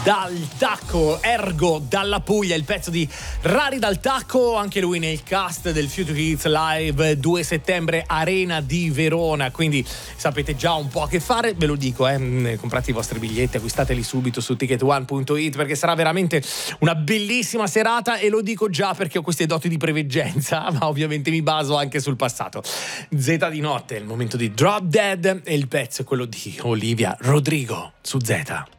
dal Tacco, Ergo dalla Puglia, il pezzo di Rari dal Tacco, anche lui nel cast del Future Hits Live 2 settembre Arena di Verona, quindi sapete già un po' che fare, ve lo dico, comprate i vostri biglietti, acquistateli subito su ticketone.it perché sarà veramente una bellissima serata, e lo dico già perché ho queste doti di preveggenza, ma ovviamente mi baso anche sul passato. Z di notte, il momento di Drop Dead, e il pezzo è quello di Olivia Rodrigo su Z.